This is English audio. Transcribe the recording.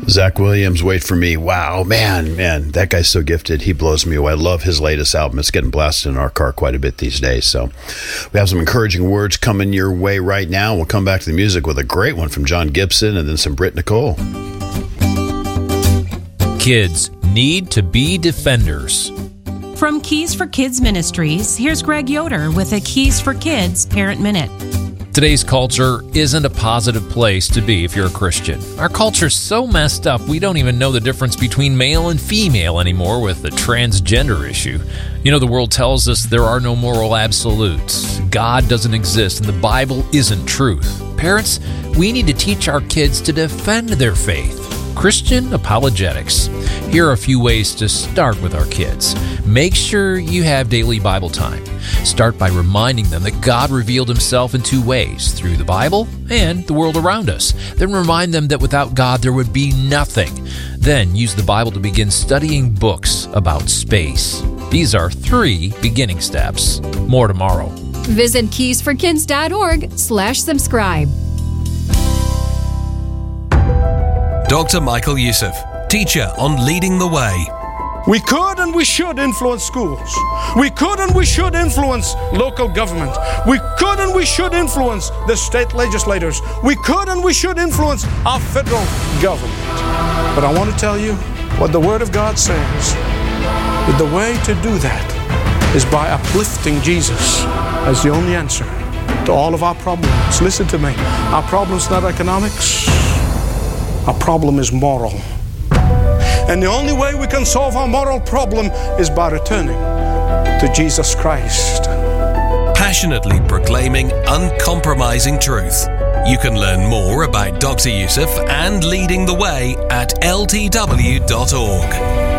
Zach Williams, Wait for Me. Wow, man, that guy's so gifted. He blows me away. I love his latest album. It's getting blasted in our car quite a bit these days. So we have some encouraging words coming your way right now. We'll come back to the music with a great one from John Gibson and then some Britt Nicole. Kids need to be defenders. From Keys for Kids Ministries, here's Greg Yoder with a Keys for Kids Parent Minute. Today's culture isn't a positive place to be if you're a Christian. Our culture's so messed up, we don't even know the difference between male and female anymore with the transgender issue. You know, the world tells us there are no moral absolutes. God doesn't exist, and the Bible isn't truth. Parents, we need to teach our kids to defend their faith. Christian apologetics. Here are a few ways to start with our kids. Make sure you have daily Bible time. Start by reminding them that God revealed himself in two ways, through the Bible and the world around us. Then remind them that without God there would be nothing. Then use the Bible to begin studying books about space. These are 3 beginning steps. More tomorrow. Visit keysforkids.org/subscribe. Dr. Michael Youssef, teacher on Leading the Way. We could and we should influence schools. We could and we should influence local government. We could and we should influence the state legislators. We could and we should influence our federal government. But I want to tell you what the Word of God says. That the way to do that is by uplifting Jesus as the only answer to all of our problems. Listen to me. Our problem's not economics. Our problem is moral. And the only way we can solve our moral problem is by returning to Jesus Christ. Passionately proclaiming uncompromising truth. You can learn more about Dr. Youssef and Leading the Way at ltw.org.